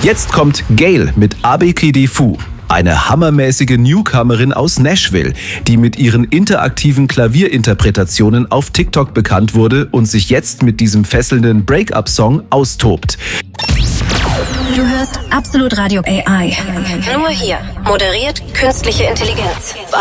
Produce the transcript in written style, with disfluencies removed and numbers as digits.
Jetzt kommt Gayle mit Abekidi Fu. Eine hammermäßige Newcomerin aus Nashville, die mit ihren interaktiven Klavierinterpretationen auf TikTok bekannt wurde und sich jetzt mit diesem fesselnden Break-up-Song austobt. Du hörst Absolut Radio AI. Nur hier. Moderiert künstliche Intelligenz.